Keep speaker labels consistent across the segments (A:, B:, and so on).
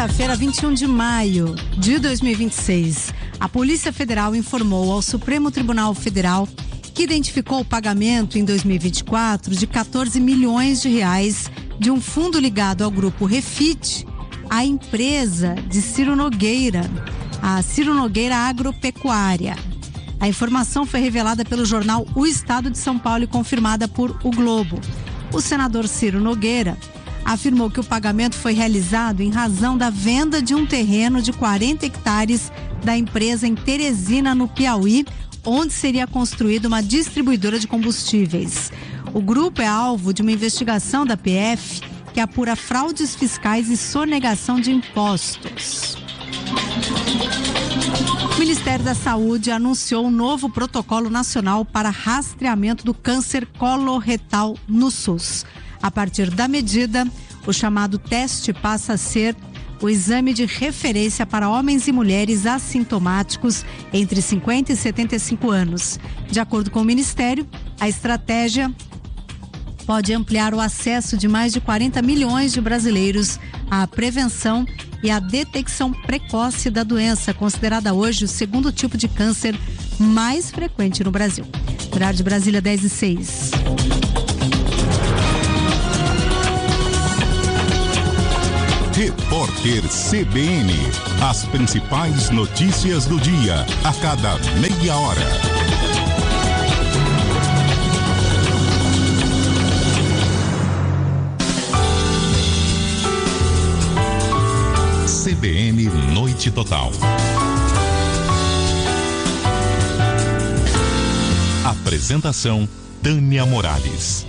A: quinta-feira, 21 de maio de 2026, a Polícia Federal informou ao Supremo Tribunal Federal que identificou o pagamento em 2024 de 14 milhões de reais de um fundo ligado ao grupo Refit, a empresa de Ciro Nogueira, a Ciro Nogueira Agropecuária. A informação foi revelada pelo jornal O Estado de São Paulo e confirmada por O Globo. O senador Ciro Nogueira afirmou que o pagamento foi realizado em razão da venda de um terreno de 40 hectares da empresa em Teresina, no Piauí, onde seria construída uma distribuidora de combustíveis. O grupo é alvo de uma investigação da PF que apura fraudes fiscais e sonegação de impostos. O Ministério da Saúde anunciou um novo protocolo nacional para rastreamento do câncer coloretal no SUS. A partir da medida, o chamado teste passa a ser o exame de referência para homens e mulheres assintomáticos entre 50 e 75 anos. De acordo com o Ministério, a estratégia pode ampliar o acesso de mais de 40 milhões de brasileiros à prevenção e à detecção precoce da doença, considerada hoje o segundo tipo de câncer mais frequente no Brasil. Horário de Brasília, 10h06.
B: Repórter CBN. As principais notícias do dia, a cada meia hora. CBN Noite Total. Apresentação: Tânia Morales.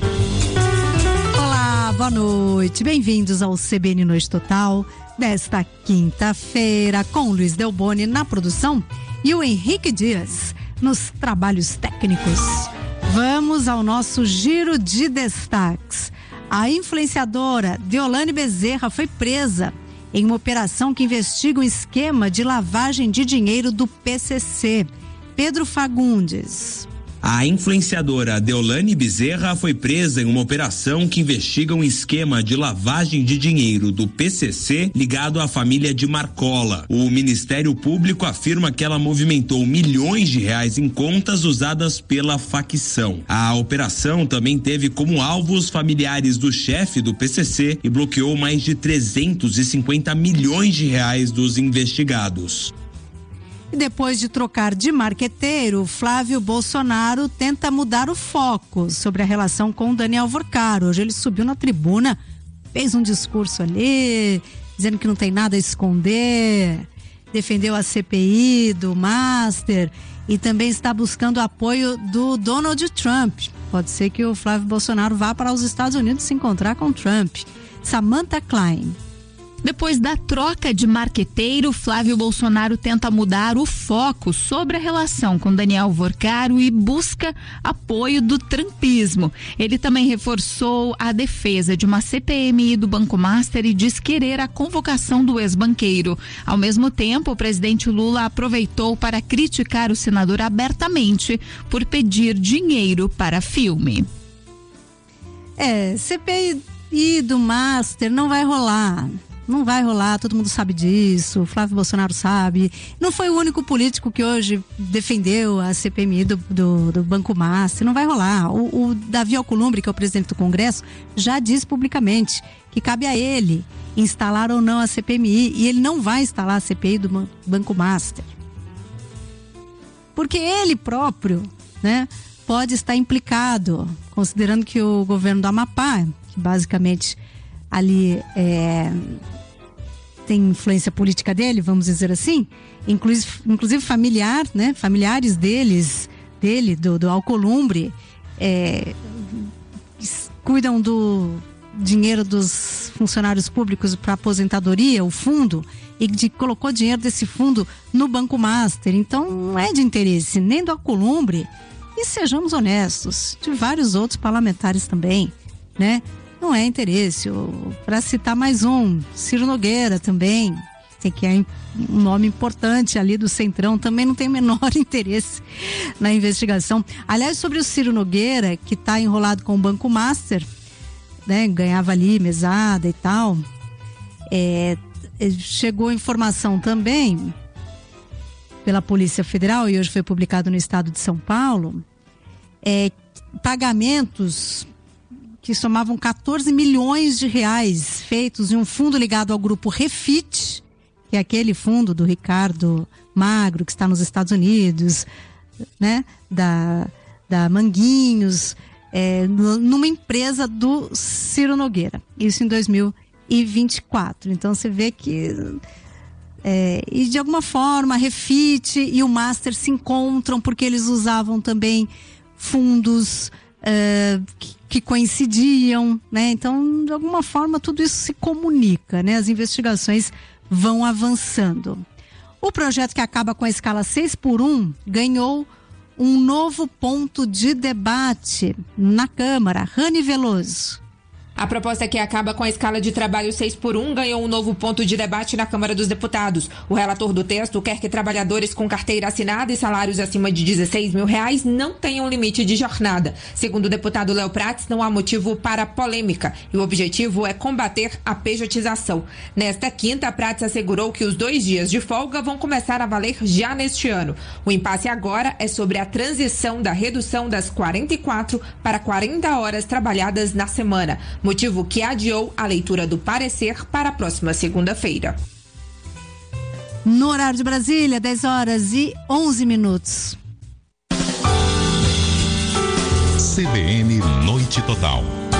A: Boa noite, bem-vindos ao CBN Noite Total desta quinta-feira, com Luiz Delboni na produção e o Henrique Dias nos trabalhos técnicos. Vamos ao nosso giro de destaques. A influenciadora Deolane Bezerra foi presa em uma operação que investiga um esquema de lavagem de dinheiro do PCC. Pedro Fagundes.
C: A influenciadora Deolane Bezerra foi presa em uma operação que investiga um esquema de lavagem de dinheiro do PCC ligado à família de Marcola. O Ministério Público afirma que ela movimentou milhões de reais em contas usadas pela facção. A operação também teve como alvo os familiares do chefe do PCC e bloqueou mais de 350 milhões de reais dos investigados.
A: E depois de trocar de marqueteiro, Flávio Bolsonaro tenta mudar o foco sobre a relação com Daniel Vorcaro. Hoje ele subiu na tribuna, fez um discurso ali, dizendo que não tem nada a esconder, defendeu a CPI do Master e também está buscando apoio do Donald Trump. Pode ser que o Flávio Bolsonaro vá para os Estados Unidos se encontrar com Trump. Samantha Klein.
D: Depois da troca de marqueteiro, Flávio Bolsonaro tenta mudar o foco sobre a relação com Daniel Vorcaro e busca apoio do trumpismo. Ele também reforçou a defesa de uma CPMI do Banco Master e diz querer a convocação do ex-banqueiro. Ao mesmo tempo, o presidente Lula aproveitou para criticar o senador abertamente por pedir dinheiro para filme.
A: CPI do Master não vai rolar. Não vai rolar, todo mundo sabe disso, o Flávio Bolsonaro sabe. Não foi o único político que hoje defendeu a CPMI do Banco Master, não vai rolar. O Davi Alcolumbre, que é o presidente do Congresso, já disse publicamente que cabe a ele instalar ou não a CPMI, e ele não vai instalar a CPI do Banco Master. Porque ele próprio, né, pode estar implicado, considerando que o governo do Amapá, que basicamente ali tem influência política dele, vamos dizer assim, inclusive familiar, né? Familiares do Alcolumbre cuidam do dinheiro dos funcionários públicos para aposentadoria, o fundo, e colocou dinheiro desse fundo no Banco Master. Então não é de interesse nem do Alcolumbre, e sejamos honestos, de vários outros parlamentares também, né? Não é interesse. Para citar mais um, Ciro Nogueira também, que é um nome importante ali do Centrão, também não tem o menor interesse na investigação. Aliás, sobre o Ciro Nogueira, que está enrolado com o Banco Master, né, ganhava ali mesada e tal, chegou informação também pela Polícia Federal, e hoje foi publicado no Estado de São Paulo, pagamentos que somavam 14 milhões de reais feitos em um fundo ligado ao grupo Refit, que é aquele fundo do Ricardo Magro, que está nos Estados Unidos, né? Da Manguinhos, numa empresa do Ciro Nogueira. Isso em 2024. Então você vê que e de alguma forma a Refit e o Master se encontram porque eles usavam também fundos que coincidiam, né? Então, de alguma forma, tudo isso se comunica, né? As investigações vão avançando. O projeto que acaba com a escala 6x1 ganhou um novo ponto de debate na Câmara. Rani Veloso.
E: A proposta que acaba com a escala de trabalho 6x1 ganhou um novo ponto de debate na Câmara dos Deputados. O relator do texto quer que trabalhadores com carteira assinada e salários acima de R$16 mil não tenham limite de jornada. Segundo o deputado Léo Prates, não há motivo para polêmica e o objetivo é combater a pejotização. Nesta quinta, Prates assegurou que os 2 dias de folga vão começar a valer já neste ano. O impasse agora é sobre a transição da redução das 44 para 40 horas trabalhadas na semana. Motivo que adiou a leitura do parecer para a próxima segunda-feira.
A: No horário de Brasília, 10h11.
B: CBN Noite Total.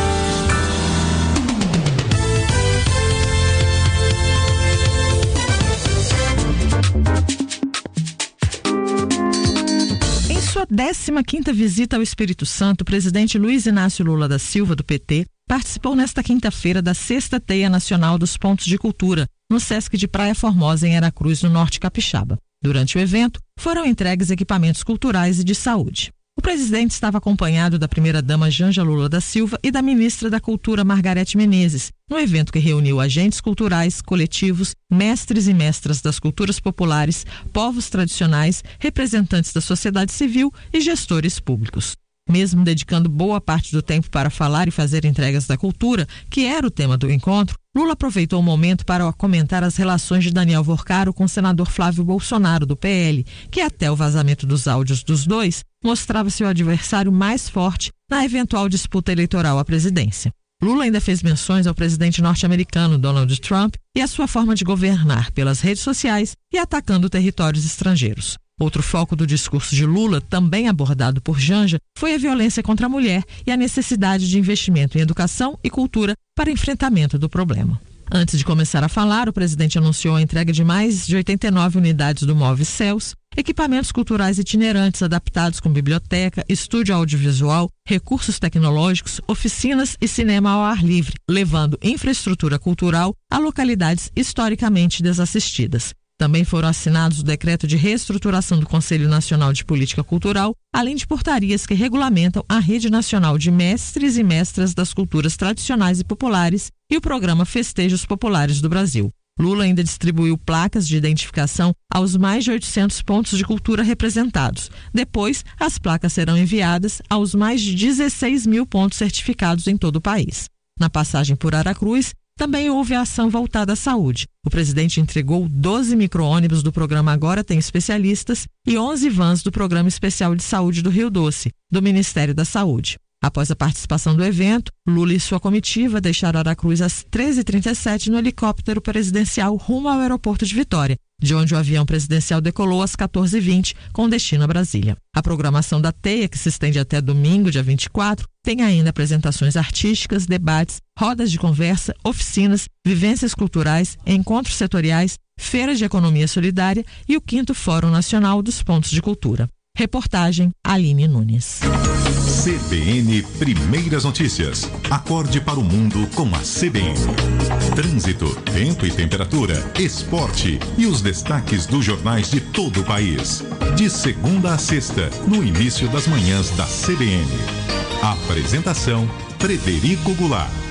F: Em sua 15ª visita ao Espírito Santo, o presidente Luiz Inácio Lula da Silva, do PT, participou nesta quinta-feira da 6ª Teia Nacional dos Pontos de Cultura, no Sesc de Praia Formosa, em Aracruz, no Norte Capixaba. Durante o evento, foram entregues equipamentos culturais e de saúde. O presidente estava acompanhado da primeira-dama Janja Lula da Silva e da ministra da Cultura Margarete Menezes, no evento que reuniu agentes culturais, coletivos, mestres e mestras das culturas populares, povos tradicionais, representantes da sociedade civil e gestores públicos. Mesmo dedicando boa parte do tempo para falar e fazer entregas da cultura, que era o tema do encontro, Lula aproveitou o momento para comentar as relações de Daniel Worcaro com o senador Flávio Bolsonaro, do PL, que até o vazamento dos áudios dos dois mostrava seu adversário mais forte na eventual disputa eleitoral à presidência. Lula ainda fez menções ao presidente norte-americano Donald Trump e à sua forma de governar pelas redes sociais e atacando territórios estrangeiros. Outro foco do discurso de Lula, também abordado por Janja, foi a violência contra a mulher e a necessidade de investimento em educação e cultura para enfrentamento do problema. Antes de começar a falar, o presidente anunciou a entrega de mais de 89 unidades do Move Cels, equipamentos culturais itinerantes adaptados com biblioteca, estúdio audiovisual, recursos tecnológicos, oficinas e cinema ao ar livre, levando infraestrutura cultural a localidades historicamente desassistidas. Também foram assinados o decreto de reestruturação do Conselho Nacional de Política Cultural, além de portarias que regulamentam a Rede Nacional de Mestres e Mestras das Culturas Tradicionais e Populares e o programa Festejos Populares do Brasil. Lula ainda distribuiu placas de identificação aos mais de 800 pontos de cultura representados. Depois, as placas serão enviadas aos mais de 16 mil pontos certificados em todo o país. Na passagem por Aracruz, também houve a ação voltada à saúde. O presidente entregou 12 micro-ônibus do programa Agora Tem Especialistas e 11 vans do Programa Especial de Saúde do Rio Doce, do Ministério da Saúde. Após a participação do evento, Lula e sua comitiva deixaram Aracruz às 13h37 no helicóptero presidencial rumo ao aeroporto de Vitória, de onde o avião presidencial decolou às 14h20 com destino a Brasília. A programação da Teia, que se estende até domingo, dia 24, tem ainda apresentações artísticas, debates, rodas de conversa, oficinas, vivências culturais, encontros setoriais, feiras de economia solidária e o 5º Fórum Nacional dos Pontos de Cultura. Reportagem Aline Nunes.
B: CBN Primeiras Notícias. Acorde para o mundo com a CBN. Trânsito, tempo e temperatura, esporte e os destaques dos jornais de todo o país. De segunda a sexta, no início das manhãs da CBN. Apresentação: Frederico Goulart.